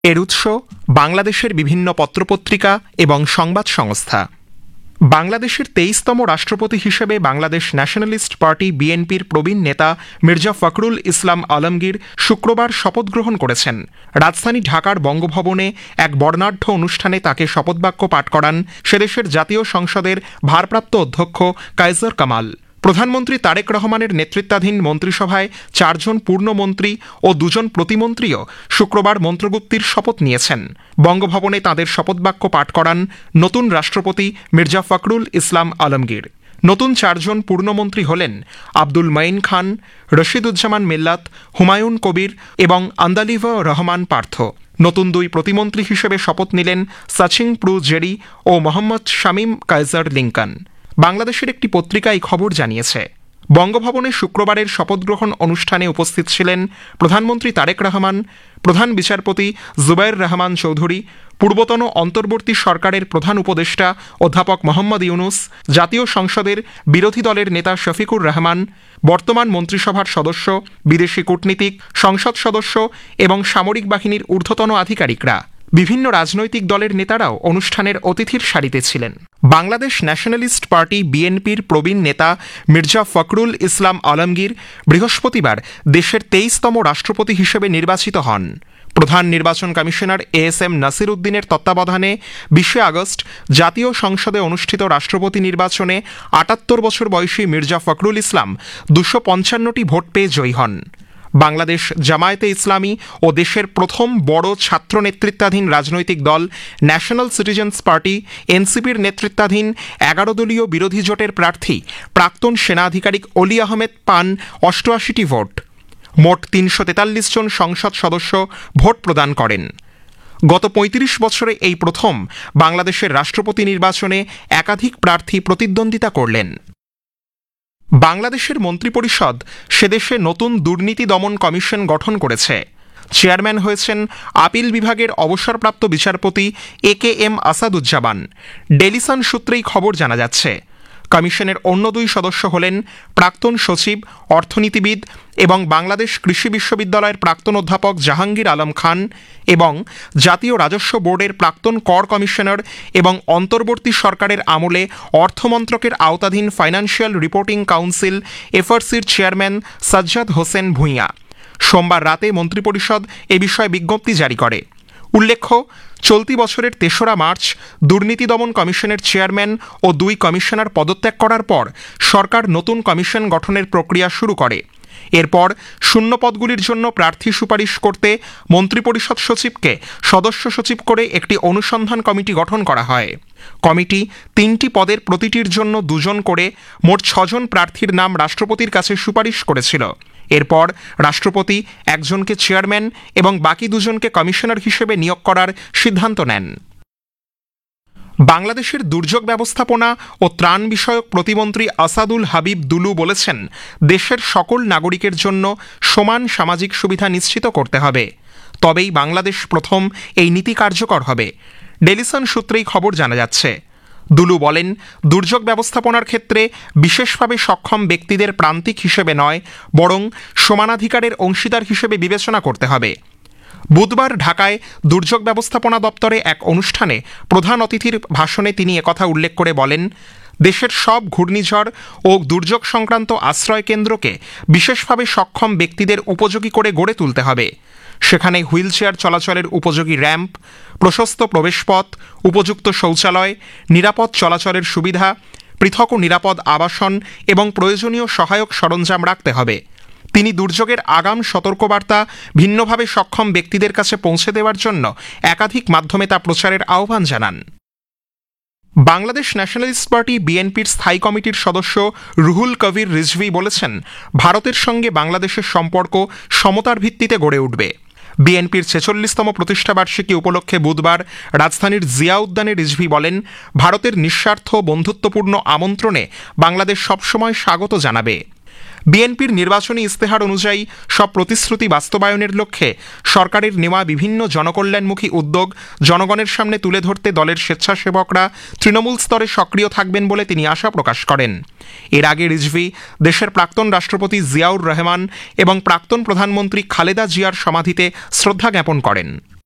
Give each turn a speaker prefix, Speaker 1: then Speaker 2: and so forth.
Speaker 1: এর উৎস বাংলাদেশের বিভিন্ন পত্রপত্রিকা এবং সংবাদ সংস্থা। বাংলাদেশের ২৩তম রাষ্ট্রপতি হিসেবে বাংলাদেশ ন্যাশনালিস্ট পার্টি বিএনপির প্রবীণ নেতা মির্জা ফখরুল ইসলাম আলমগীর শুক্রবার শপথ গ্রহণ করেছেন। রাজধানী ঢাকার বঙ্গভবনে এক বর্ণাঢ্য অনুষ্ঠানে তাকে শপথবাক্য পাঠ করান সেদেশের জাতীয় সংসদের ভারপ্রাপ্ত অধ্যক্ষ কায়সার কামাল। প্রধানমন্ত্রী তারেক রহমানের নেতৃত্বাধীন মন্ত্রিসভায় ৪ জন পূর্ণমন্ত্রী ও ২ জন প্রতিমন্ত্রীও শুক্রবার মন্ত্রগুপ্তির শপথ নিয়েছেন। বঙ্গভবনে তাঁদের শপথবাক্য পাঠ করান নতুন রাষ্ট্রপতি মির্জা ফখরুল ইসলাম আলমগীর। নতুন ৪ জন পূর্ণমন্ত্রী হলেন আব্দুল মঈন খান, রশিদুজ্জামান মিল্লাত, হুমায়ুন কবির এবং আন্দালিব রহমান পার্থ। নতুন ২ প্রতিমন্ত্রী হিসেবে শপথ নিলেন সাচিং প্রু জেরি ও মোহাম্মদ শামীম কায়সার লিঙ্কন। বাংলাদেশের একটি পত্রিকা এই খবর জানিয়েছে। বঙ্গভবনে শুক্রবারের শপথগ্রহণ অনুষ্ঠানে উপস্থিত ছিলেন প্রধানমন্ত্রী তারেক রহমান, প্রধান বিচারপতি জুবায়ের রহমান চৌধুরী, পূর্বতন অন্তর্বর্তী সরকারের প্রধান উপদেষ্টা অধ্যাপক মোহাম্মদ ইউনুস, জাতীয় সংসদের বিরোধী দলের নেতা শফিকুর রহমান, বর্তমান মন্ত্রিসভার সদস্য, বিদেশি কূটনীতিক, সংসদ সদস্য এবং সামরিক বাহিনীর ঊর্ধ্বতন আধিকারিকরা। বিভিন্ন রাজনৈতিক দলের নেতারাও অনুষ্ঠানের অতিথির সারিতে ছিলেন। বাংলাদেশ ন্যাশনালিস্ট পার্টি বিএনপির প্রবীণ নেতা মির্জা ফখরুল ইসলাম আলমগীর বৃহস্পতিবার দেশের ২৩তম রাষ্ট্রপতি হিসেবে নির্বাচিত হন। প্রধান নির্বাচন কমিশনার এএসএম নাসির উদ্দিনের তত্ত্বাবধানে ২০ আগস্ট জাতীয় সংসদে অনুষ্ঠিত রাষ্ট্রপতি নির্বাচনে ৭৮ বছর বয়সী মির্জা ফখরুল ইসলাম ২৫৫টি ভোট পেয়ে জয়ী হন। বাংলাদেশ জামায়াতে ইসলামী ও দেশের প্রথম বড় ছাত্র নেতৃত্বাধীন রাজনৈতিক দল ন্যাশনাল সিটিজেন্স পার্টি এনসিপির নেতৃত্বাধীন ১১ দলীয় বিরোধী জোটের প্রার্থী প্রাক্তন সেনা আধিকারিক অলি আহমেদ পান ৮৮টি ভোট। মোট ৩৪৩ জন সংসদ সদস্য ভোট প্রদান করেন। গত ৩৫ বছরে এই প্রথম বাংলাদেশের রাষ্ট্রপতি নির্বাচনে একাধিক প্রার্থী প্রতিদ্বন্দ্বিতা করলেন। বাংলাদেশের মন্ত্রিপরিষদ সেদেশে নতুন দুর্নীতি দমন কমিশন গঠন করেছে। চেয়ারম্যান হয়েছেন আপিল বিভাগের অবসরপ্রাপ্ত বিচারপতি AKM আসাদুজ্জামান। ডেলি সান সূত্রেই খবর জানা যাচ্ছে। কমিশনের অন্য ২ সদস্য হলেন প্রাক্তন সচিব, অর্থনীতিবিদ এবং বাংলাদেশ কৃষি বিশ্ববিদ্যালয়ের প্রাক্তন অধ্যাপক জাহাঙ্গীর আলম খান এবং জাতীয় রাজস্ব বোর্ডের প্রাক্তন কর কমিশনার এবং অন্তর্বর্তী সরকারের আমলে অর্থমন্ত্রকের আওতাধীন financial reporting council এফআরসির chairman Sajjad Hossain Bhuiyan. সোমবার রাতে মন্ত্রিপরিষদ এ বিষয়ে বিজ্ঞপ্তি জারি করে। উল্লেখ্য, চলতি বছরের ৩রা মার্চ দুর্নীতি দমন কমিশনের চেয়ারম্যান ও ২ কমিশনার পদত্যাগ করার পর সরকার নতুন কমিশন গঠনের প্রক্রিয়া শুরু করে। এরপর শূন্য পদগুলির জন্য প্রার্থী সুপারিশ করতে মন্ত্রিপরিষদ সচিবকে সদস্য সচিব করে একটি অনুসন্ধান কমিটি গঠন করা হয়। কমিটি ৩টি পদের প্রতিটির জন্য ২ জন করে মোট ৬ জন প্রার্থীর নাম রাষ্ট্রপতির কাছে সুপারিশ করেছিল। এরপর রাষ্ট্রপতি একজনকে চেয়ারম্যান এবং বাকি ২ জনকে কমিশনার হিসেবে নিয়োগ করার সিদ্ধান্ত নেন। বাংলাদেশের দুর্যোগ ব্যবস্থাপনা ও ত্রাণ বিষয়ক প্রতিমন্ত্রী আসাদুল হাবিব দুলু বলেছেন, দেশের সকল নাগরিকের জন্য সমান সামাজিক সুবিধা নিশ্চিত করতে হবে। তবেই বাংলাদেশ প্রথম এই নীতি কার্যকর হবে। ডেলি সান সূত্রেই খবর জানা যাচ্ছে। দুলু বলেন, দুর্যোগ ব্যবস্থাপনার ক্ষেত্রে বিশেষভাবে সক্ষম ব্যক্তিদের প্রান্তিক হিসেবে নয়, বরং সমানাধিকারের অংশীদার হিসেবে বিবেচনা করতে হবে। বুধবার ঢাকায় দুর্যোগ ব্যবস্থাপনা দপ্তরে এক অনুষ্ঠানে প্রধান অতিথির ভাষণে তিনি একথা উল্লেখ করে বলেন, দেশের সব ঘূর্ণিঝড় ও দুর্যোগ সংক্রান্ত আশ্রয় কেন্দ্রকে বিশেষভাবে সক্ষম ব্যক্তিদের উপযোগী করে গড়ে তুলতে হবে। সেখানে হুইলচেয়ার চলাচলের উপযোগী র্যাম্প, প্রশস্ত প্রবেশপথ, উপযুক্ত শৌচালয়, নিরাপদ চলাচলের সুবিধা, পৃথক ও নিরাপদ আবাসন এবং প্রয়োজনীয় সহায়ক সরঞ্জাম রাখতে হবে। তিনি দুর্যোগের আগাম সতর্কবার্তা ভিন্নভাবে সক্ষম ব্যক্তিদের কাছে পৌঁছে দেওয়ার জন্য একাধিক মাধ্যমে তা প্রচারের আহ্বান জানান। বাংলাদেশ ন্যাশনালিস্ট পার্টি বিএনপির স্থায়ী কমিটির সদস্য রুহুল কবির রিজভী বলেছেন, ভারতের সঙ্গে বাংলাদেশের সম্পর্ক সমতার ভিত্তিতে গড়ে উঠবে। বিএনপির ৪৬তম প্রতিষ্ঠাবার্ষিকী উপলক্ষে বুধবার রাজধানীর জিয়া উদ্যানে রিজভী বলেন, ভারতের নিঃস্বার্থ বন্ধুত্বপূর্ণ আমন্ত্রণে বাংলাদেশ সবসময় স্বাগত জানাবে। বিএনপির নির্বাচনী ইস্তেহার অনুযায়ী সব প্রতিশ্রুতি বাস্তবায়নের লক্ষ্যে সরকারের নেওয়া বিভিন্ন জনকল্যাণমুখী উদ্যোগ জনগণের সামনে তুলে ধরতে দলের স্বেচ্ছাসেবকরা তৃণমূল স্তরে সক্রিয় থাকবেন বলে তিনি আশা প্রকাশ করেন। এর আগে রিজভী দেশের প্রাক্তন রাষ্ট্রপতি জিয়াউর রহমান এবং প্রাক্তন প্রধানমন্ত্রী খালেদা জিয়ার সমাধিতে শ্রদ্ধা জ্ঞাপন করেন।